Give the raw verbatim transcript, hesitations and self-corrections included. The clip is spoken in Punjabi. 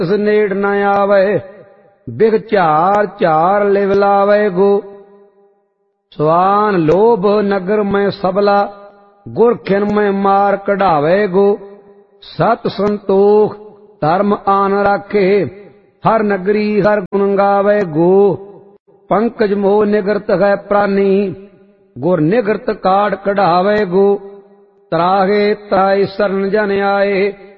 ਤਿਸ ਨੇੜ ਨ ਆਵੈ। ਬਿਗ ਝਾਰ ਝਾਰ ਲਿਵ ਲਾਵੈ ਗੋ। ਸਵਾਨ ਲੋਭ ਨਗਰ ਮੈਂ ਸਬਲਾ ਗੁਰ ਖਿਨ ਮੈਂ ਮਾਰ ਕਢਾਵੈ ਗੋ। ਸਤ ਸੰਤੋਖ ਧਰਮ ਆਨ ਰਾਖੇ ਹਰ ਨਗਰੀ ਹਰ ਗੁਣ ਗਾਵੈ ਗੋ। ਪੰਕਜ ਮੋਹ ਨਿਗਰਤ ਹੈ ਪ੍ਰਾਨੀ ਗੁਰ ਨਿਗਰਤ ਕਾੜ ਕਢਾਵੈ ਗੋ। ਤਰਾਹੇ ਤਰਾਇ ਸਰਨ ਜਨ ਆਏ